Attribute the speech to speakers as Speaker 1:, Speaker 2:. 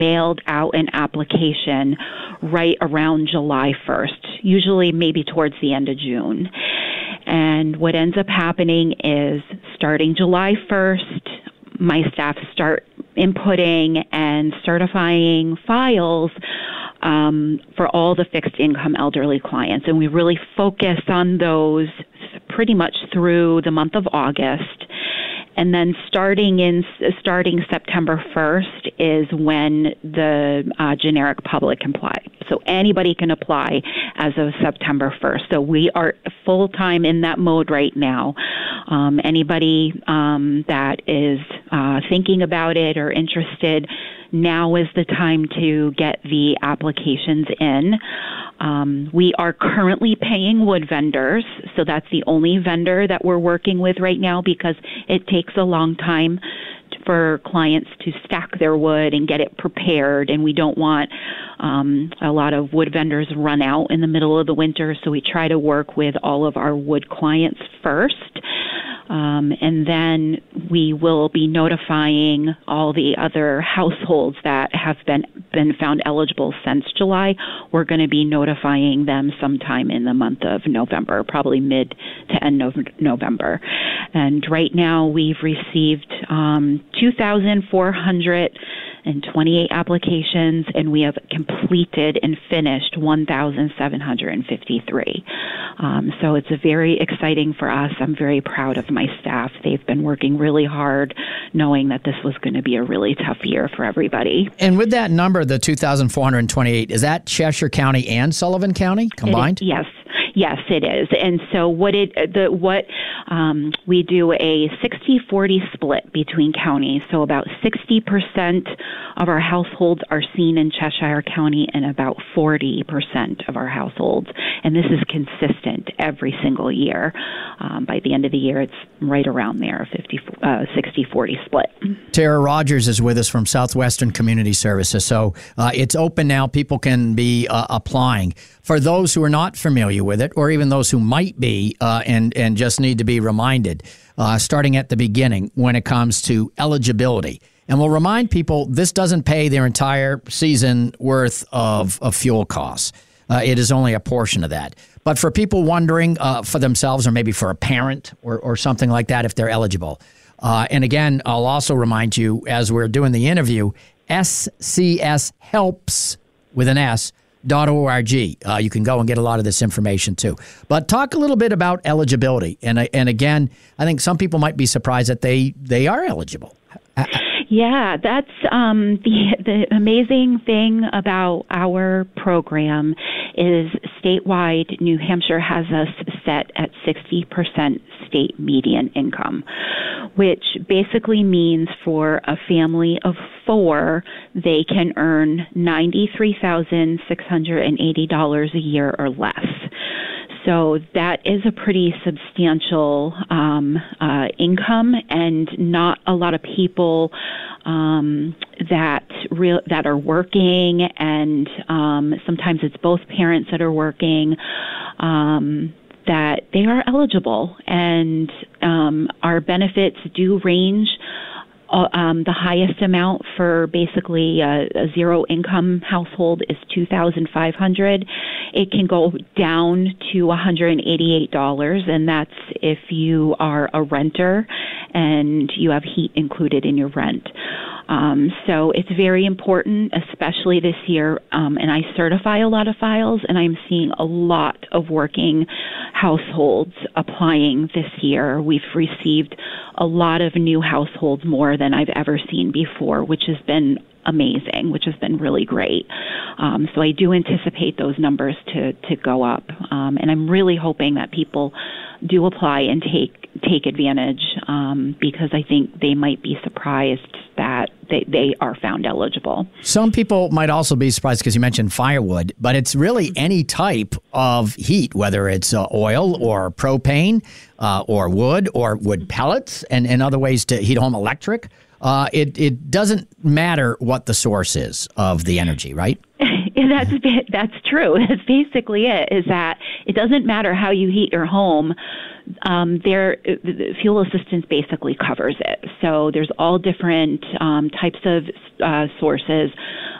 Speaker 1: mailed out an application right around July 1st, usually maybe towards the end of June. And what ends up happening is starting July 1st, my staff start inputting and certifying files for all the fixed income elderly clients. And we really focus on those pretty much through the month of August. And then starting September 1st is when the generic public can apply. So anybody can apply as of September 1st. So we are full-time in that mode right now. Anybody that is thinking about it or interested, now is the time to get the applications in. We are currently paying wood vendors, so that's the only vendor that we're working with right now because it takes a long time for clients to stack their wood and get it prepared, and we don't want a lot of wood vendors run out in the middle of the winter, so we try to work with all of our wood clients first. And then we will be notifying all the other households that have been found eligible since July. We're going to be notifying them sometime in the month of November, probably mid to end of November. And right now we've received 2,428 applications, and we have completed and finished 1,753. So it's very exciting for us. I'm very proud of my staff. They've been working really hard, knowing that this was going to be a really tough year for everybody.
Speaker 2: And with that number, the 2,428, is that Cheshire County and Sullivan County combined?
Speaker 1: Yes. Yes, it is. And so we do a 60-40 split between counties. So about 60% of our households are seen in Cheshire County and about 40% of our households. And this is consistent every single year. By the end of the year, it's right around there, 60-40 split.
Speaker 2: Tara Rogers is with us from Southwestern Community Services. So it's open now. People can be applying. For those who are not familiar with it, or even those who might be and just need to be reminded, starting at the beginning when it comes to eligibility. And we'll remind people this doesn't pay their entire season worth of fuel costs. It is only a portion of that. But for people wondering for themselves or maybe for a parent or something like that, if they're eligible. And again, I'll also remind you as we're doing the interview, SCShelps with an S. .org. You can go and get a lot of this information too. But talk a little bit about eligibility. And again, I think some people might be surprised that they are eligible.
Speaker 1: Yeah, that's the amazing thing about our program is statewide, New Hampshire has us set at 60% state median income, which basically means for a family of 4, they can earn $93,680 a year or less. So that is a pretty substantial income, and not a lot of people that are working, and sometimes it's both parents that are working, that they are eligible. And our benefits do range. The highest amount for basically a zero-income household is $2,500. It can go down to $188, and that's if you are a renter and you have heat included in your rent. So it's very important, especially this year, and I certify a lot of files, and I'm seeing a lot of working households applying this year. We've received a lot of new households, more than I've ever seen before, which has been amazing, which has been really great. So I do anticipate those numbers to go up, and I'm really hoping that people do apply and take advantage, because I think they might be surprised that they are found eligible.
Speaker 2: Some people might also be surprised because you mentioned firewood, but it's really any type of heat, whether it's oil or propane or wood pellets and other ways to heat home electric. It doesn't matter what the source is of the energy, right?
Speaker 1: That's true. That's basically it, is that it doesn't matter how you heat your home. The fuel assistance basically covers it. So there's all different types of sources.